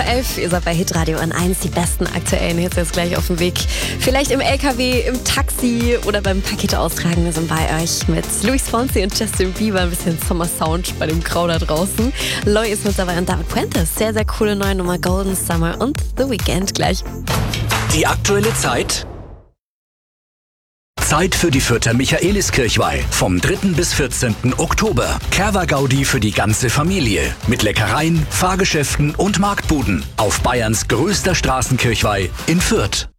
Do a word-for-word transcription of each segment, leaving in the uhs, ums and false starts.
elf, ihr seid bei Hitradio N eins, die besten aktuellen Hits jetzt gleich auf dem Weg. Vielleicht im L K W, im Taxi oder beim Pakete austragen. Wir sind bei euch mit Luis Fonsi und Justin Bieber, ein bisschen Sommer-Sound bei dem Grau da draußen. Loy ist mit dabei und David Puentes, sehr, sehr coole neue Nummer, Golden Summer und The Weeknd gleich. Die aktuelle Zeit. Zeit für die Fürther Michaeliskirchweih. Vom dritten bis vierzehnten Oktober. Kerwa-Gaudi für die ganze Familie. Mit Leckereien, Fahrgeschäften und Marktbuden. Auf Bayerns größter Straßenkirchweih in Fürth.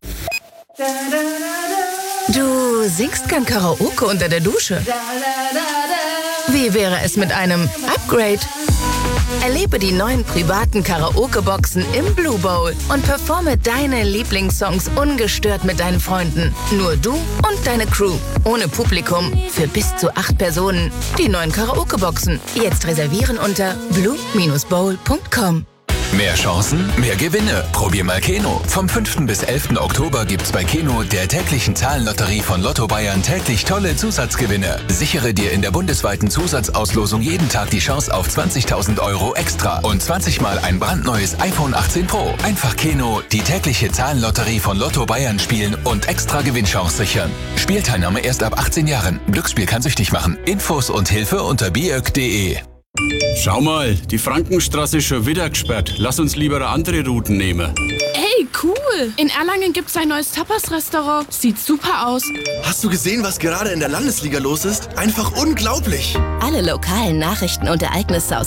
Du singst gern Karaoke unter der Dusche. Wie wäre es mit einem Upgrade? Erlebe die neuen privaten Karaoke-Boxen im Blue Bowl und performe deine Lieblingssongs ungestört mit deinen Freunden. Nur du und deine Crew. Ohne Publikum. Für bis zu acht Personen. Die neuen Karaoke-Boxen. Jetzt reservieren unter blue bowl punkt com. Mehr Chancen, mehr Gewinne. Probier mal Keno. Vom fünften bis elften Oktober gibt's bei Keno, der täglichen Zahlenlotterie von Lotto Bayern, täglich tolle Zusatzgewinne. Sichere dir in der bundesweiten Zusatzauslosung jeden Tag die Chance auf zwanzigtausend Euro extra und zwanzig Mal ein brandneues iPhone achtzehn Pro. Einfach Keno, die tägliche Zahlenlotterie von Lotto Bayern spielen und extra Gewinnchance sichern. Spielteilnahme erst ab achtzehn Jahren. Glücksspiel kann süchtig machen. Infos und Hilfe unter biök punkt de. Schau mal, die Frankenstraße ist schon wieder gesperrt. Lass uns lieber eine andere Route nehmen. Ey, cool! In Erlangen gibt's ein neues Tapas-Restaurant. Sieht super aus. Hast du gesehen, was gerade in der Landesliga los ist? Einfach unglaublich! Alle lokalen Nachrichten und Ereignisse aus